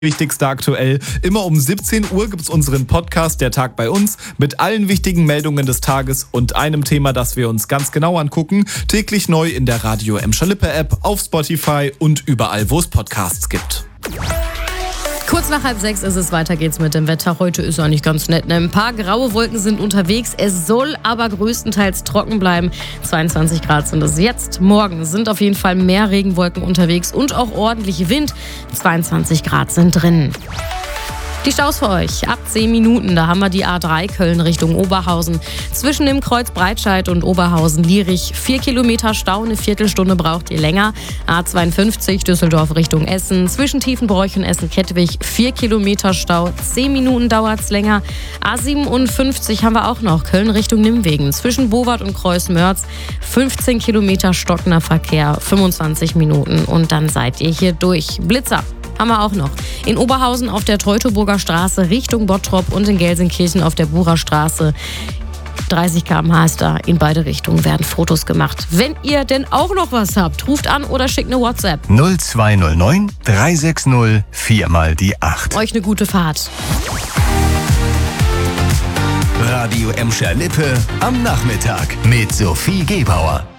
Wichtigste aktuell. Immer um 17 Uhr gibt es unseren Podcast Der Tag bei uns mit allen wichtigen Meldungen des Tages und einem Thema, das wir uns ganz genau angucken. Täglich neu in der Radio Emscher Lippe App, auf Spotify und überall, wo es Podcasts gibt. Kurz nach 5:30 ist es, weiter geht's mit dem Wetter. Heute ist eigentlich ganz nett. Ein paar graue Wolken sind unterwegs. Es soll aber größtenteils trocken bleiben. 22 Grad sind es jetzt. Morgen sind auf jeden Fall mehr Regenwolken unterwegs und auch ordentlich Wind. 22 Grad sind drin. Die Staus für euch. Ab 10 Minuten, da haben wir die A3 Köln Richtung Oberhausen. Zwischen dem Kreuz Breitscheid und Oberhausen-Lierich 4 Kilometer Stau, eine Viertelstunde braucht ihr länger. A52 Düsseldorf Richtung Essen. Zwischen Tiefenbroich und Essen-Kettwig 4 Kilometer Stau, 10 Minuten dauert's länger. A57 haben wir auch noch, Köln Richtung Nimwegen. Zwischen Bowart und Kreuz-Mörz 15 Kilometer stockender Verkehr, 25 Minuten und dann seid ihr hier durch. Blitzer haben wir auch noch. In Oberhausen auf der Teutoburger Straße Richtung Bottrop und in Gelsenkirchen auf der Bucher Straße. 30 km/h ist da. In beide Richtungen werden Fotos gemacht. Wenn ihr denn auch noch was habt, ruft an oder schickt eine WhatsApp. 0209 360 4x8. Euch eine gute Fahrt. Radio Emscher Lippe am Nachmittag mit Sophie Gebauer.